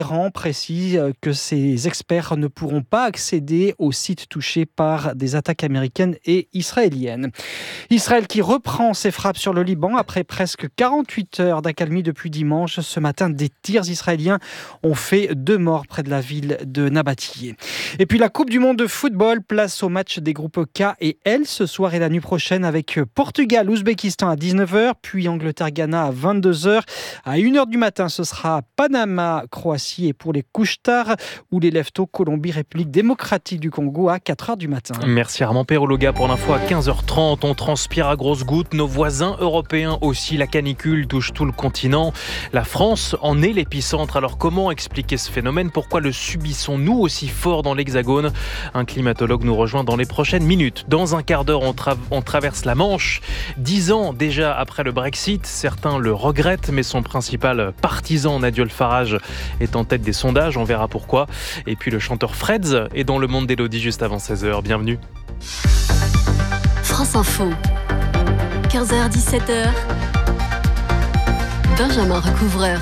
précise que ces experts ne pourront pas accéder aux sites touchés par des attaques américaines et israéliennes. Israël qui reprend ses frappes sur le Liban après presque 48 heures d'accalmie depuis dimanche. Ce matin, des tirs israéliens ont fait 2 morts près de la ville de Nabatillé. Et puis la Coupe du Monde de football, place au match des groupes K et L ce soir et la nuit prochaine avec Portugal-Ouzbékistan à 19h, puis Angleterre-Ghana à 22h. À 1h du matin, ce sera Panama-Croatie et pour les couches tard ou les lève-tôt Colombie-République démocratique du Congo à 4h du matin. Merci Armand Perologa pour l'info à 15h30. On transpire à grosses gouttes. Nos voisins européens aussi. La canicule touche tout le continent. La France en est l'épicentre. Alors comment expliquer ce phénomène ? Pourquoi le subissons-nous aussi fort dans l'Hexagone ? Un climatologue nous rejoint dans les prochaines minutes. Dans un quart d'heure, on traverse la Manche. 10 ans déjà après le Brexit. Certains le regrettent, mais son principal partisan, Nigel Farage, est en tête des sondages. On verra pourquoi. Et puis le chanteur Freds est dans le monde d'Élodie juste avant 16h. Bienvenue. France Info, 15h-17h, Benjamin Recouvreur.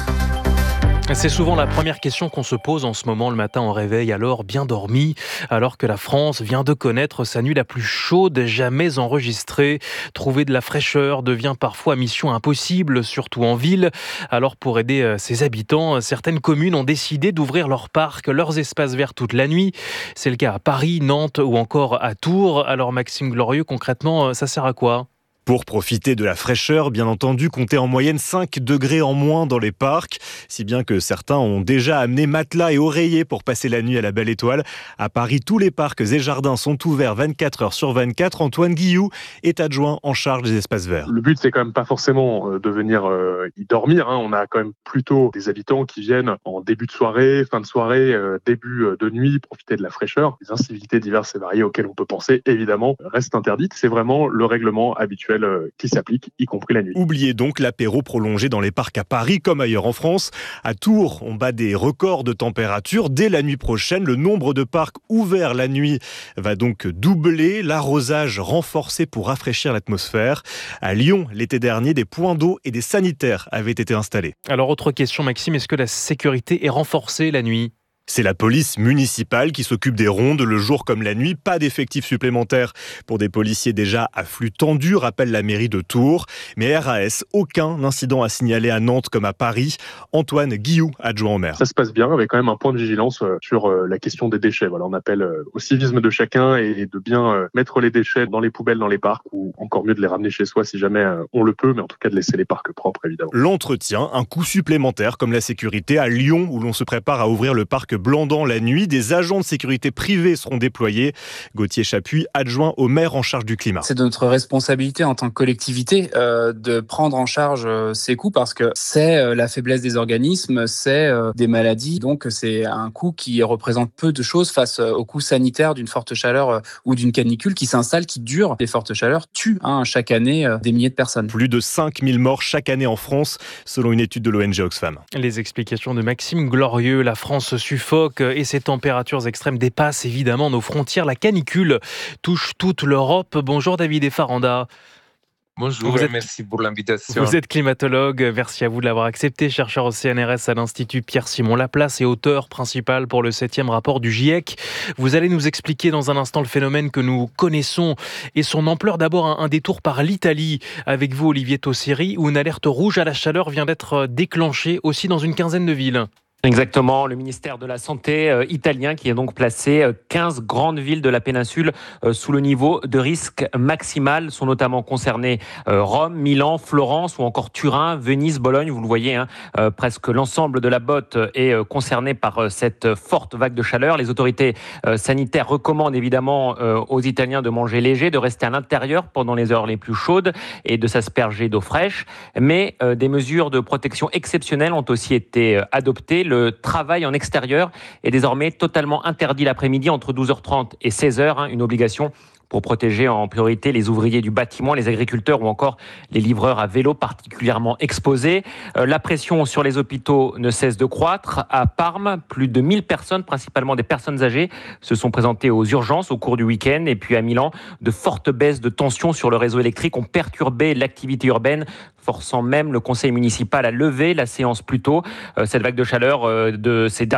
C'est souvent la première question qu'on se pose en ce moment le matin au réveil. Alors, bien dormi, alors que la France vient de connaître sa nuit la plus chaude jamais enregistrée. Trouver de la fraîcheur devient parfois mission impossible, surtout en ville. Alors, pour aider ses habitants, certaines communes ont décidé d'ouvrir leurs parcs, leurs espaces verts toute la nuit. C'est le cas à Paris, Nantes ou encore à Tours. Alors, Maxime Glorieux, concrètement, ça sert à quoi ? Pour profiter de la fraîcheur, bien entendu, comptez en moyenne 5 degrés en moins dans les parcs, si bien que certains ont déjà amené matelas et oreillers pour passer la nuit à la belle étoile. À Paris, tous les parcs et jardins sont ouverts 24 heures sur 24. Antoine Guillou est adjoint en charge des espaces verts. Le but, c'est quand même pas forcément de venir y dormir. On a quand même plutôt des habitants qui viennent en début de soirée, fin de soirée, début de nuit, profiter de la fraîcheur. Les incivilités diverses et variées auxquelles on peut penser, évidemment, restent interdites. C'est vraiment le règlement habituel qui s'applique, y compris la nuit. Oubliez donc l'apéro prolongé dans les parcs à Paris comme ailleurs en France. À Tours, on bat des records de température. Dès la nuit prochaine, le nombre de parcs ouverts la nuit va donc doubler. L'arrosage renforcé pour rafraîchir l'atmosphère. À Lyon, l'été dernier, des points d'eau et des sanitaires avaient été installés. Alors, autre question, Maxime, est-ce que la sécurité est renforcée la nuit ? C'est la police municipale qui s'occupe des rondes le jour comme la nuit. Pas d'effectifs supplémentaires pour des policiers déjà à flux tendu, rappelle la mairie de Tours. Mais RAS, aucun incident à signaler à Nantes comme à Paris. Antoine Guillou, adjoint au maire. Ça se passe bien avec quand même un point de vigilance sur la question des déchets. Voilà, on appelle au civisme de chacun et de bien mettre les déchets dans les poubelles, dans les parcs ou encore mieux de les ramener chez soi si jamais on le peut, mais en tout cas de laisser les parcs propres évidemment. L'entretien, un coût supplémentaire comme la sécurité. À Lyon, où l'on se prépare à ouvrir le parc Blandan la nuit, des agents de sécurité privés seront déployés. Gauthier Chapuis, adjoint au maire en charge du climat. C'est de notre responsabilité en tant que collectivité de prendre en charge ces coûts parce que c'est la faiblesse des organismes, c'est des maladies. Donc c'est un coût qui représente peu de choses face au coût sanitaire d'une forte chaleur ou d'une canicule qui s'installe, qui dure. Les fortes chaleurs tuent chaque année des milliers de personnes. Plus de 5000 morts chaque année en France, selon une étude de l'ONG Oxfam. Les explications de Maxime Glorieux. La France suffoque et ces températures extrêmes dépassent évidemment nos frontières. La canicule touche toute l'Europe. Bonjour David Efaranda. Bonjour, merci pour l'invitation. Vous êtes climatologue, merci à vous de l'avoir accepté, chercheur au CNRS à l'Institut Pierre-Simon Laplace et auteur principal pour le 7e rapport du GIEC. Vous allez nous expliquer dans un instant le phénomène que nous connaissons et son ampleur. D'abord un détour par l'Italie avec vous Olivier Tossiri, où une alerte rouge à la chaleur vient d'être déclenchée aussi dans une quinzaine de villes. Exactement, le ministère de la Santé italien qui a donc placé 15 grandes villes de la péninsule sous le niveau de risque maximal. Sont notamment concernées Rome, Milan, Florence ou encore Turin, Venise, Bologne. Vous le voyez, presque l'ensemble de la botte est concerné par cette forte vague de chaleur. Les autorités sanitaires recommandent évidemment aux Italiens de manger léger, de rester à l'intérieur pendant les heures les plus chaudes et de s'asperger d'eau fraîche. Mais des mesures de protection exceptionnelles ont aussi été adoptées. Le travail en extérieur est désormais totalement interdit l'après-midi entre 12h30 et 16h, une obligation pour protéger en priorité les ouvriers du bâtiment, les agriculteurs ou encore les livreurs à vélo particulièrement exposés. La pression sur les hôpitaux ne cesse de croître. À Parme, plus de 1000 personnes, principalement des personnes âgées, se sont présentées aux urgences au cours du week-end. Et puis à Milan, de fortes baisses de tension sur le réseau électrique ont perturbé l'activité urbaine, forçant même le conseil municipal à lever la séance plus tôt. Cette vague de chaleur de ces derniers